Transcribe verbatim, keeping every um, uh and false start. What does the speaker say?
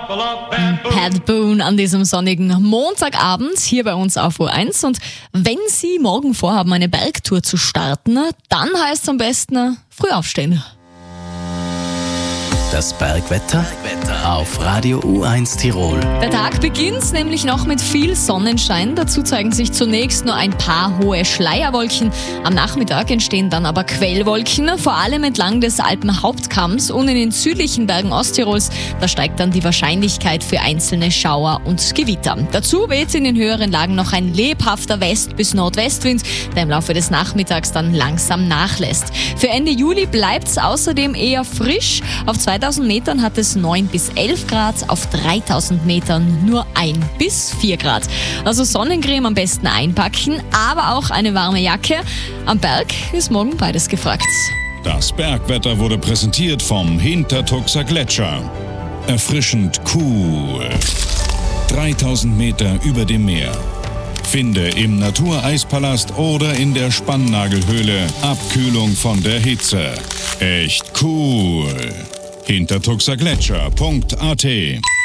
Pat Boone an diesem sonnigen Montagabend hier bei uns auf U eins. Und wenn Sie morgen vorhaben, eine Bergtour zu starten, dann heißt es am besten früh aufstehen. Das Bergwetter auf Radio U eins Tirol. Der Tag beginnt nämlich noch mit viel Sonnenschein. Dazu zeigen sich zunächst nur ein paar hohe Schleierwolken. Am Nachmittag entstehen dann aber Quellwolken, vor allem entlang des Alpenhauptkamms und in den südlichen Bergen Osttirols. Da steigt dann die Wahrscheinlichkeit für einzelne Schauer und Gewitter. Dazu weht in den höheren Lagen noch ein lebhafter West- bis Nordwestwind, der im Laufe des Nachmittags dann langsam nachlässt. Für Ende Juli bleibt es außerdem eher frisch. Auf zweitausend Metern hat es neun bis elf Grad, auf dreitausend Metern nur ein bis vier Grad. Also Sonnencreme am besten einpacken, aber auch eine warme Jacke. Am Berg ist morgen beides gefragt. Das Bergwetter wurde präsentiert vom Hintertuxer Gletscher. Erfrischend cool. dreitausend Meter über dem Meer. Finde im Natureispalast oder in der Spannnagelhöhle Abkühlung von der Hitze. Echt cool. hintertuxergletscher punkt a t